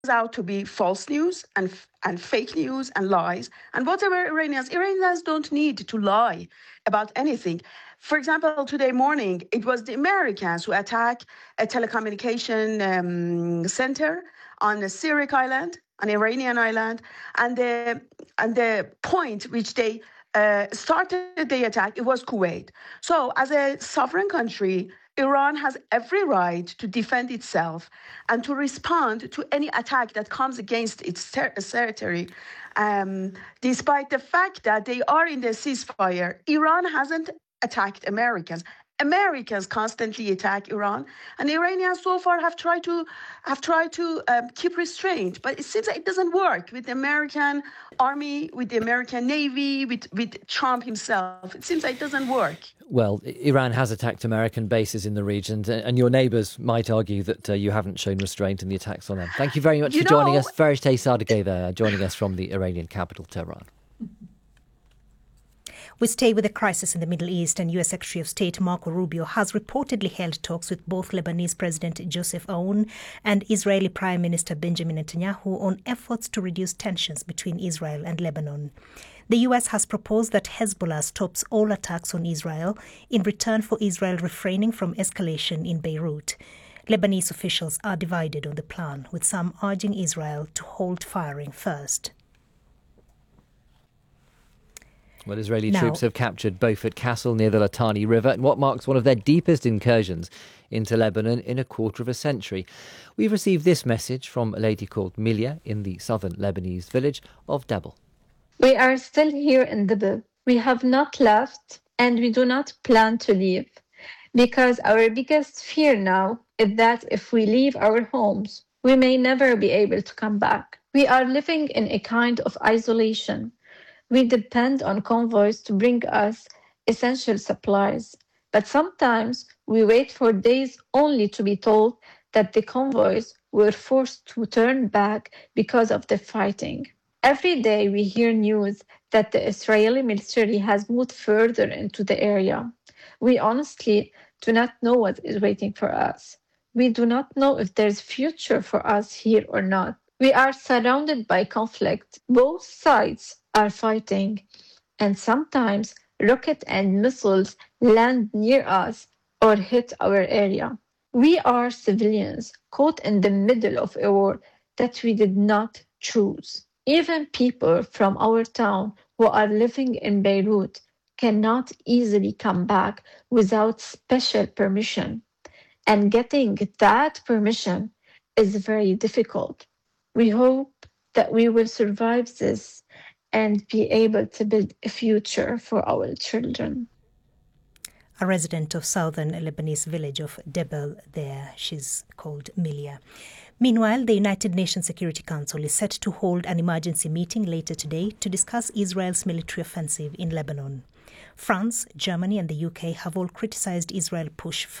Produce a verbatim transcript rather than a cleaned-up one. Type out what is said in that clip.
out to be false news and and fake news and lies. And whatever Iranians, Iranians don't need to lie about anything. For example, today morning, it was the Americans who attacked a telecommunication um, center on the Syriac island, an Iranian island, and the and the point which they uh, started the attack, it was Kuwait. So, as a sovereign country, Iran has every right to defend itself and to respond to any attack that comes against its ter- territory. Um, despite the fact that they are in the ceasefire, Iran hasn't attacked Americans. Americans constantly attack Iran, and the Iranians so far have tried to have tried to um, keep restraint. But it seems like it doesn't work with the American army, with the American Navy, with, with Trump himself. It seems like it doesn't work. Well, Iran has attacked American bases in the region, and your neighbours might argue that uh, you haven't shown restraint in the attacks on them. Thank you very much you for know, joining us. Fereshteh Sadegh joining us from the Iranian capital, Tehran. We stay with the crisis in the Middle East, and U S Secretary of State Marco Rubio has reportedly held talks with both Lebanese President Joseph Aoun and Israeli Prime Minister Benjamin Netanyahu on efforts to reduce tensions between Israel and Lebanon. The U S has proposed that Hezbollah stops all attacks on Israel in return for Israel refraining from escalation in Beirut. Lebanese officials are divided on the plan, with some urging Israel to halt firing first. Well, Israeli now, troops have captured Beaufort Castle near the Litani River in what marks one of their deepest incursions into Lebanon in a quarter of a century. We've received this message from a lady called Milia in the southern Lebanese village of Debel. We are still here in Debel. We have not left, and we do not plan to leave, because our biggest fear now is that if we leave our homes, we may never be able to come back. We are living in a kind of isolation. We depend on convoys to bring us essential supplies, but sometimes we wait for days only to be told that the convoys were forced to turn back because of the fighting. Every day we hear news that the Israeli military has moved further into the area. We honestly do not know what is waiting for us. We do not know if there's future for us here or not. We are surrounded by conflict. Both sides are fighting, and sometimes rockets and missiles land near us or hit our area. We are civilians caught in the middle of a war that we did not choose. Even people from our town who are living in Beirut cannot easily come back without special permission, and getting that permission is very difficult. We hope that we will survive this and be able to build a future for our children. A resident of southern Lebanese village of Debel there. She's called Milia. Meanwhile, the United Nations Security Council is set to hold an emergency meeting later today to discuss Israel's military offensive in Lebanon. France, Germany and the U K have all criticised Israel's push for